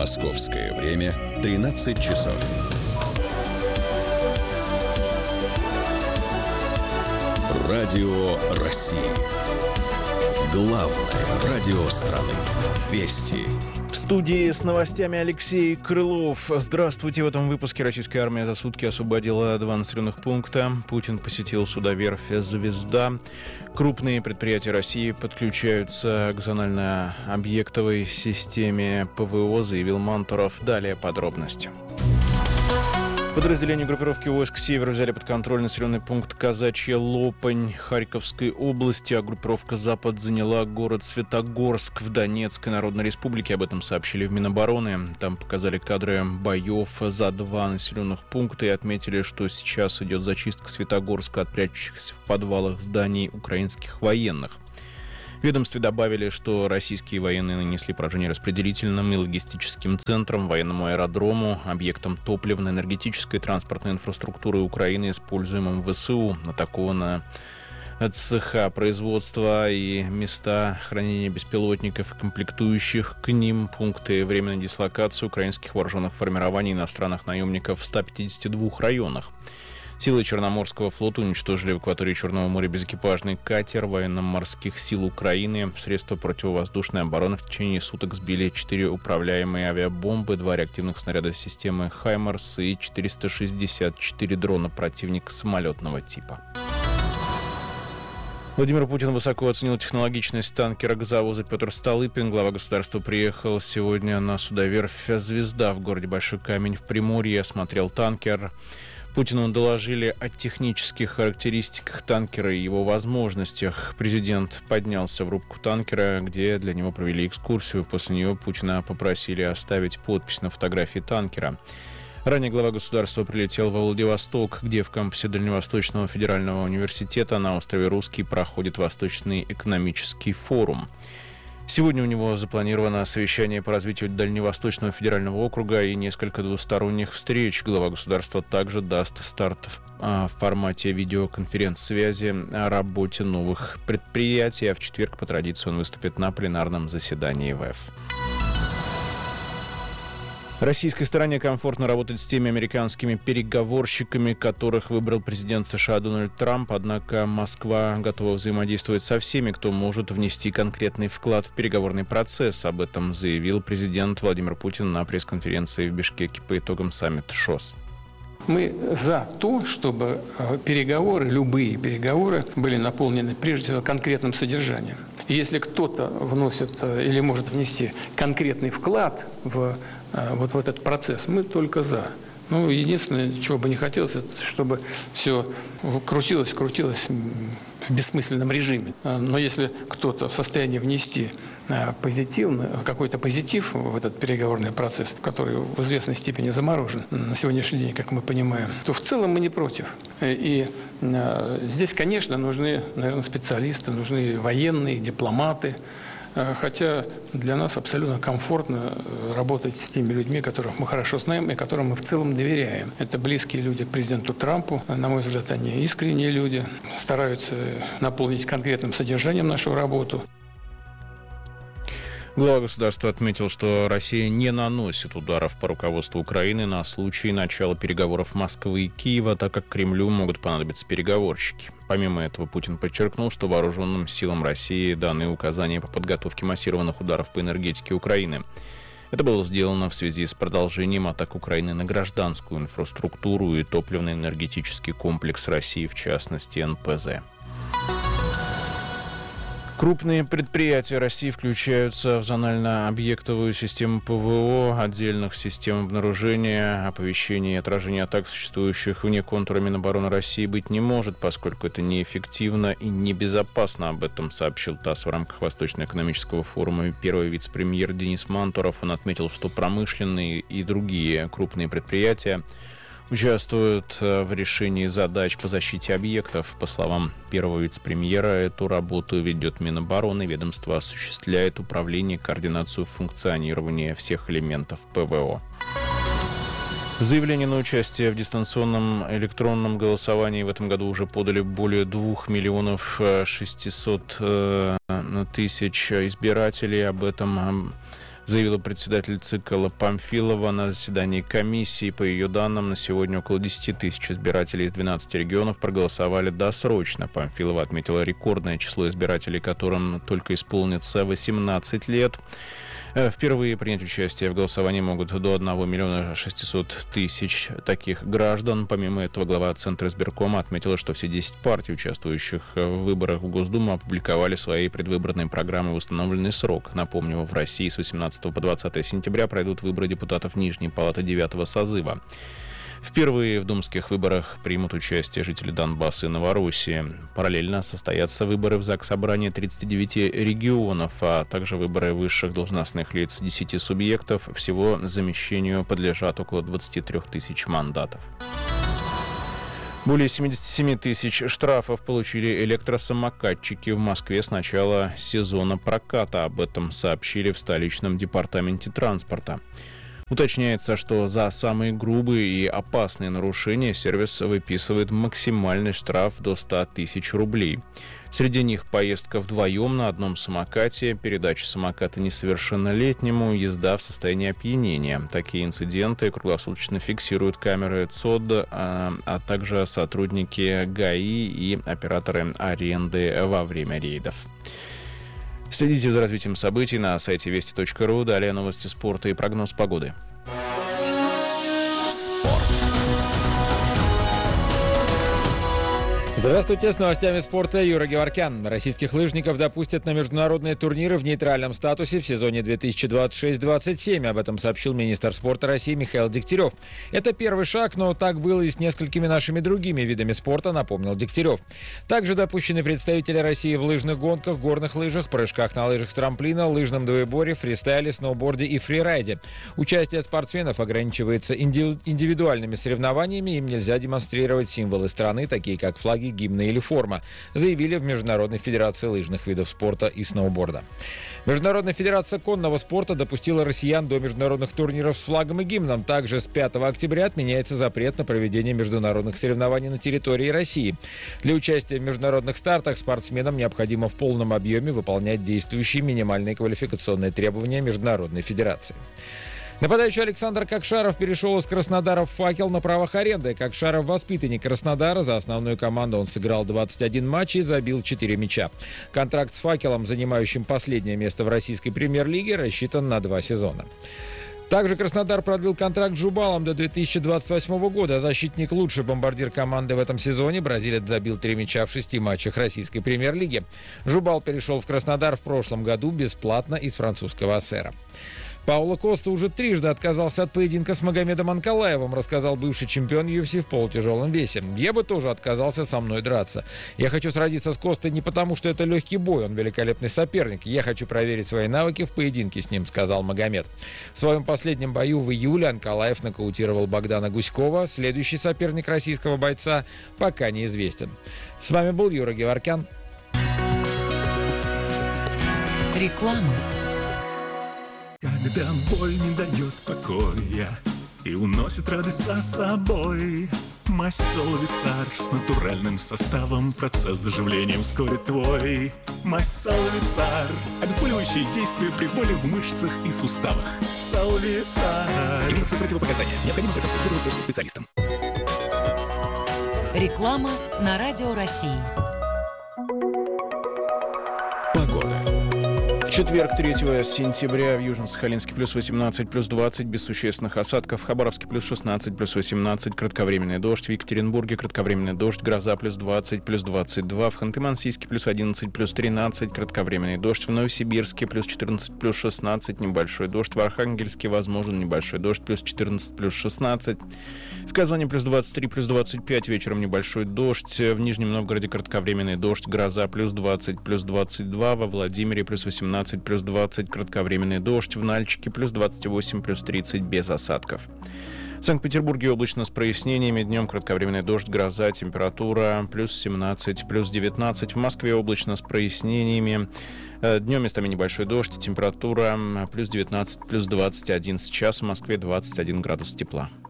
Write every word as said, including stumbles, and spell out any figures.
Московское время тринадцать часов. Радио России. Главное радио страны. Вести. В студии с новостями Алексей Крылов. Здравствуйте. В этом выпуске российская армия за сутки освободила два населенных пункта. Путин посетил судоверфь «Звезда». Крупные предприятия России подключаются к зонально-объектовой системе ПВО, заявил Мантуров. Далее подробности. Подразделения группировки войск «Север» взяли под контроль населенный пункт Казачья Лопань Харьковской области, а группировка «Запад» заняла город Светогорск в Донецкой Народной Республике. Об этом сообщили в Минобороны. Там показали кадры боев за два населенных пункта и отметили, что сейчас идет зачистка Светогорска от прячущихся в подвалах зданий украинских военных. В ведомстве добавили, что российские военные нанесли поражение распределительным и логистическим центрам, военному аэродрому, объектам топливно-энергетической и транспортной инфраструктуры Украины, используемым в ВСУ. Атаковано цеха производства и места хранения беспилотников и комплектующих к ним, пункты временной дислокации украинских вооруженных формирований иностранных наемников в ста пятидесяти двух районах. Силы Черноморского флота уничтожили в акватории Черного моря безэкипажный катер военно-морских сил Украины. Средства противовоздушной обороны в течение суток сбили четыре управляемые авиабомбы, два реактивных снаряда системы «Хаймарс» и четыреста шестьдесят четыре дрона противника самолетного типа. Владимир Путин высоко оценил технологичность танкера «Газовоза» Петр Столыпин. Глава государства приехал сегодня на судоверфь «Звезда» в городе Большой Камень в Приморье, осмотрел танкер. Путину доложили о технических характеристиках танкера и его возможностях. Президент поднялся в рубку танкера, где для него провели экскурсию. После нее Путина попросили оставить подпись на фотографии танкера. Ранее глава государства прилетел во Владивосток, где в кампусе Дальневосточного федерального университета на острове Русский проходит Восточный экономический форум. Сегодня у него запланировано совещание по развитию Дальневосточного федерального округа и несколько двусторонних встреч. Глава государства также даст старт в, а, в формате видеоконференц-связи о работе новых предприятий, а в четверг по традиции он выступит на пленарном заседании ВЭФ. Российской стороне комфортно работать с теми американскими переговорщиками, которых выбрал президент США Дональд Трамп, однако Москва готова взаимодействовать со всеми, кто может внести конкретный вклад в переговорный процесс. Об этом заявил президент Владимир Путин на пресс-конференции в Бишкеке по итогам саммита ШОС. Мы за то, чтобы переговоры, любые переговоры, были наполнены прежде всего конкретным содержанием. И если кто-то вносит или может внести конкретный вклад в вот в этот процесс, мы только за. Ну, единственное, чего бы не хотелось, это чтобы все крутилось, крутилось в бессмысленном режиме. Но если кто-то в состоянии внести позитивный, какой-то позитив в этот переговорный процесс, который в известной степени заморожен на сегодняшний день, как мы понимаем, то в целом мы не против. И здесь, конечно, нужны, наверное, специалисты, нужны военные, дипломаты. Хотя для нас абсолютно комфортно работать с теми людьми, которых мы хорошо знаем и которым мы в целом доверяем. Это близкие люди к президенту Трампу. На мой взгляд, они искренние люди, стараются наполнить конкретным содержанием нашу работу. Глава государства отметил, что Россия не наносит ударов по руководству Украины на случай начала переговоров Москвы и Киева, так как Кремлю могут понадобиться переговорщики. Помимо этого, Путин подчеркнул, что вооруженным силам России даны указания по подготовке массированных ударов по энергетике Украины. Это было сделано в связи с продолжением атак Украины на гражданскую инфраструктуру и топливно-энергетический комплекс России, в частности эн пэ зэ. Крупные предприятия России включаются в зонально-объектовую систему ПВО, отдельных систем обнаружения, оповещения и отражения атак, существующих вне контура Минобороны России, быть не может, поскольку это неэффективно и небезопасно. Об этом сообщил ТАСС в рамках Восточно-экономического форума первый вице-премьер Денис Мантуров. Он отметил, что промышленные и другие крупные предприятия участвуют в решении задач по защите объектов. По словам первого вице-премьера, эту работу ведет Минобороны. Ведомство осуществляет управление, координацию функционирования всех элементов ПВО. Заявление на участие в дистанционном электронном голосовании в этом году уже подали более двух миллионов шестисот тысяч избирателей. Об этом заявила председатель ЦИК Памфилова на заседании комиссии. По ее данным, на сегодня около десять тысяч избирателей из двенадцати регионов проголосовали досрочно. Памфилова отметила рекордное число избирателей, которым только исполнится восемнадцать лет. Впервые принять участие в голосовании могут до одного миллиона шестисот тысяч таких граждан. Помимо этого, глава Центра избиркома отметила, что все десять партий, участвующих в выборах в Госдуму, опубликовали свои предвыборные программы в установленный срок. Напомню, в России с восемнадцатого по двадцатое сентября пройдут выборы депутатов Нижней палаты девятого созыва. Впервые в думских выборах примут участие жители Донбасса и Новороссии. Параллельно состоятся выборы в Заксобрание тридцати девяти регионов, а также выборы высших должностных лиц десяти субъектов. Всего замещению подлежат около двадцати трёх тысяч мандатов. Более семидесяти семи тысяч штрафов получили электросамокатчики в Москве с начала сезона проката. Об этом сообщили в столичном департаменте транспорта. Уточняется, что за самые грубые и опасные нарушения сервис выписывает максимальный штраф до ста тысяч рублей. Среди них поездка вдвоем на одном самокате, передача самоката несовершеннолетнему, езда в состоянии опьянения. Такие инциденты круглосуточно фиксируют камеры ЦОД, а, а также сотрудники ГАИ и операторы аренды во время рейдов. Следите за развитием событий на сайте вести точка ру. Далее новости спорта и прогноз погоды. Спорт. Здравствуйте, с новостями спорта Юра Геворкян. Российских лыжников допустят на международные турниры в нейтральном статусе в сезоне две тысячи двадцать шесть - двадцать семь. Об этом сообщил министр спорта России Михаил Дегтярев. Это первый шаг, но так было и с несколькими нашими другими видами спорта, напомнил Дегтярев. Также допущены представители России в лыжных гонках, горных лыжах, прыжках на лыжах с трамплина, лыжном двоеборе, фристайле, сноуборде и фрирайде. Участие спортсменов ограничивается инди- индивидуальными соревнованиями, им нельзя демонстрировать символы страны, такие как флаги, гимны или форма, заявили в Международной федерации лыжных видов спорта и сноуборда. Международная федерация конного спорта допустила россиян до международных турниров с флагом и гимном. Также с пятого октября отменяется запрет на проведение международных соревнований на территории России. Для участия в международных стартах спортсменам необходимо в полном объеме выполнять действующие минимальные квалификационные требования Международной федерации. Нападающий Александр Кокшаров перешел из Краснодара в «Факел» на правах аренды. Кокшаров — воспитанник Краснодара. За основную команду он сыграл двадцать один матч и забил четыре мяча. Контракт с «Факелом», занимающим последнее место в российской премьер-лиге, рассчитан на два сезона. Также Краснодар продлил контракт с Жубалом до две тысячи двадцать восьмого года. Защитник — лучший бомбардир команды в этом сезоне. Бразилец забил три мяча в шести матчах российской премьер-лиги. Жубал перешел в Краснодар в прошлом году бесплатно из французского «Ассера». Пауло Коста уже трижды отказался от поединка с Магомедом Анкалаевым, рассказал бывший чемпион ю эф си в полутяжелом весе. «Я бы тоже отказался со мной драться. Я хочу сразиться с Костой не потому, что это легкий бой, он великолепный соперник. Я хочу проверить свои навыки в поединке с ним», — сказал Магомед. В своем последнем бою в июле Анкалаев нокаутировал Богдана Гуськова. Следующий соперник российского бойца пока неизвестен. С вами был Юра Геворкян. Реклама. Когда боль не дает покоя и уносит радость за собой, мазь Соловисар с натуральным составом, процесс заживления вскоре твой. Мазь Соловисар, обезболивающее действие при боли в мышцах и суставах. Соловисар. Имеются противопоказания. Необходимо проконсультироваться со специалистом. Реклама на Радио России. Погода. В четверг, третьего сентября, в Южно-Сахалинске плюс восемнадцать, плюс двадцать, без существенных осадков. В Хабаровске плюс шестнадцать, плюс восемнадцать, кратковременный дождь. В Екатеринбурге кратковременный дождь, гроза плюс двадцать, плюс двадцать два. В Ханты-Мансийске плюс одиннадцать, плюс тринадцать, кратковременный дождь. В Новосибирске плюс четырнадцать, плюс шестнадцать, небольшой дождь. В Архангельске возможен небольшой дождь, плюс четырнадцать, плюс шестнадцать. В Казани плюс двадцать три, плюс двадцать пять, вечером небольшой дождь. В Нижнем Новгороде кратковременный дождь, гроза плюс двадцать, плюс двадцать два. Во Владимире плюс восемнадцать, плюс двадцать, кратковременный дождь. В Нальчике плюс двадцать восемь, плюс тридцать, без осадков. В Санкт-Петербурге облачно с прояснениями. Днем кратковременный дождь, гроза, температура плюс семнадцать, плюс девятнадцать. В Москве облачно с прояснениями. Днем местами небольшой дождь, температура плюс девятнадцать, плюс двадцать один. Сейчас в Москве двадцать один градус тепла.